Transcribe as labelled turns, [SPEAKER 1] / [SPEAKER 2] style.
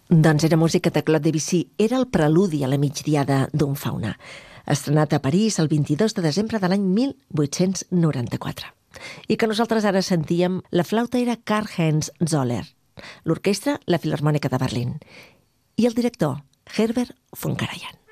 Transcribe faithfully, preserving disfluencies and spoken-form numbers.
[SPEAKER 1] Doncs era música de Claude Debussy, era el preludi a la migdiada d'un fauna, estrenat a París el vint-i-dos de desembre de l'any mil vuit-cents noranta-quatre. I que nosaltres ara sentíem, la flauta era Karl-Heinz Zoller, l'orquestra la Filharmònica de Berlín i el director Herbert von Karajan.